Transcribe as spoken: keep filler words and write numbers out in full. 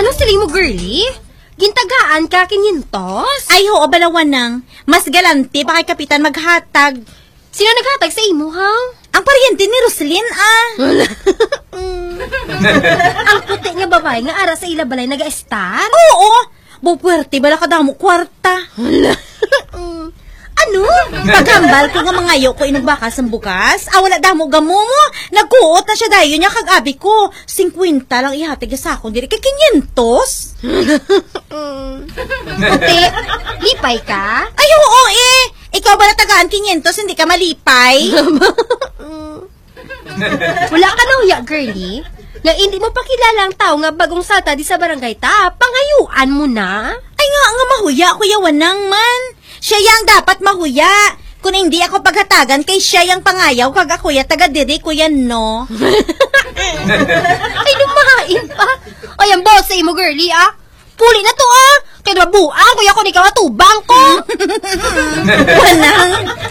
Ano sila mo, girly? Gintagaan ka kinintos? Ay, ho, balawan nang. Mas galante pa kay Kapitan maghatag. Sino naghatag sa imo, ha? Ang paryente ni Roslyn, ah. Ang puti nga babae nga ara sa ila balay naga-star? Oo, bupuerte bala ka damo kwarta. Ano? Paghambal ko nga mangayo ko inugbakas ang bukas. Ah, wala damo gamo mo. Nagkuot na siya dayo niya kag abi ko. fifty lang ihatag sa akong diri kay quinientos. Puti, lipay ka? Ay, oo eh. Ikaw ba natagaan quinientos, hindi ka malipay? Wala ka na uya, girly. Nga hindi mo pa kilala ang tao nga bagong sata di sa barangay ta. Pangayuan mo na. Ay nga, nga mahuya, kuya Wanang man. Siya yang dapat mahuya. Kung hindi ako paghatagan, kay siya yang pangayaw, kag ako ya taga diri, kuya no. Ay, lumahain pa. Ay, ang boss sa imo, girly, ah. Puli na to, ah. Kaya nabuang, kuya ko ni kawatubang ko. Wanang,